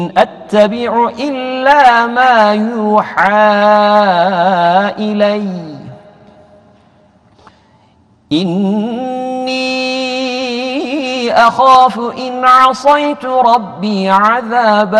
أتبع إلا ما يوحى إلي إني أخاف إن عصيت ربي عذاب